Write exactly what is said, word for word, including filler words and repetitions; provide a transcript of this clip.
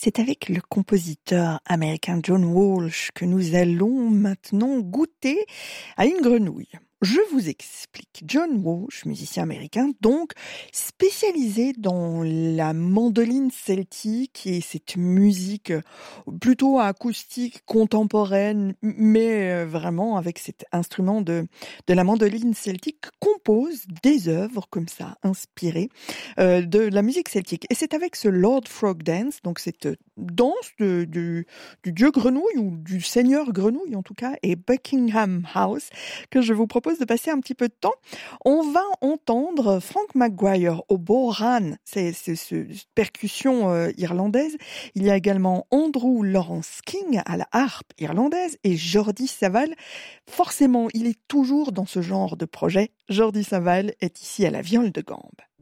C'est avec le compositeur américain John Walsh que nous allons maintenant goûter à une grenouille. Je vous explique. John Walsh, musicien américain, donc spécialisé dans la mandoline celtique et cette musique plutôt acoustique, contemporaine, mais vraiment avec cet instrument de, de la mandoline celtique, compose des œuvres comme ça, inspirées euh, de la musique celtique. Et c'est avec ce Lord Frog Dance, donc cette danse de, de, du dieu grenouille ou du seigneur grenouille en tout cas, et Buckingham House, que je vous propose de passer un petit peu de temps. On va entendre Frank McGuire au bodhrán, c'est, c'est, c'est cette percussion euh, irlandaise. Il y a également Andrew Lawrence King à la harpe irlandaise et Jordi Savall. Forcément, il est toujours dans ce genre de projet. Jordi Savall est ici à la viole de gambe.